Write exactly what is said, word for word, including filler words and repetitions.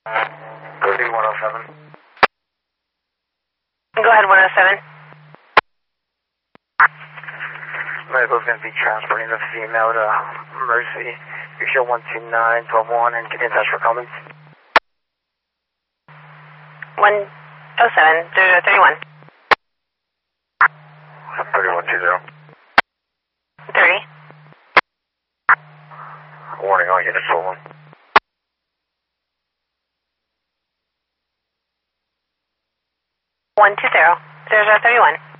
Go to one oh seven. Go ahead, one oh seven. Medical's going to be transporting the female to Mercy. You show one two nine, twelve one, and get in touch for comments. one oh seven, thirty-one. thirty-one two zero. thirty. Warning, all units swollen. one two zero, zero zero thirty-one.